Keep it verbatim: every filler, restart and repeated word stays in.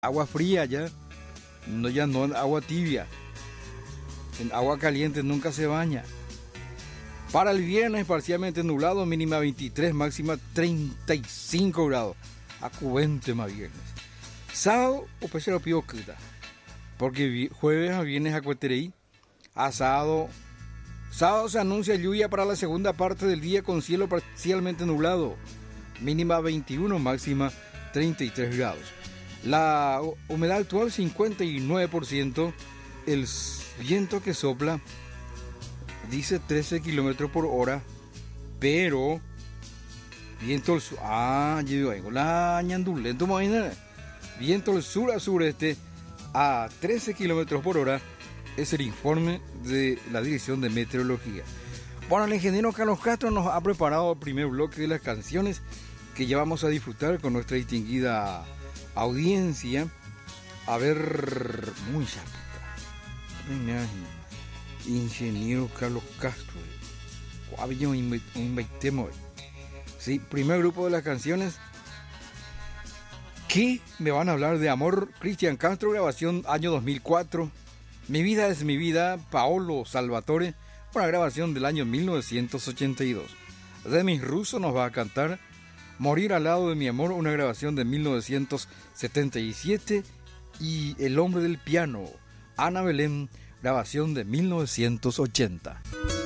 agua fría ya, no ya no en agua tibia. En agua caliente nunca se baña. Para el viernes parcialmente nublado, mínima veintitrés, máxima treinta y cinco grados. Acuente más viernes. Sábado, o pues se lo pido quita. Porque jueves a viernes a Cuetereí. Asado. Sábado se anuncia lluvia para la segunda parte del día con cielo parcialmente nublado. Mínima veintiuno, máxima treinta y tres grados. La humedad actual cincuenta y nueve por ciento. El viento que sopla dice trece kilómetros por hora, pero viento al sur. Ah, yo digo, la ñandulento, imagínate. Viento al sur a sureste a trece kilómetros por hora. Es el informe de la Dirección de Meteorología. Bueno, el ingeniero Carlos Castro nos ha preparado el primer bloque de las canciones que ya vamos a disfrutar con nuestra distinguida audiencia. A ver, muy chapita. Ingeniero Carlos Castro. Había un invitemos. Sí, primer grupo de las canciones que me van a hablar de amor. Cristian Castro, grabación año dos mil cuatro. Mi vida es mi vida, Paolo Salvatore, una grabación del año mil novecientos ochenta y dos. Demis Russo nos va a cantar Morir al lado de mi amor, una grabación de mil novecientos setenta y siete. Y El hombre del piano, Ana Belén, grabación de mil novecientos ochenta.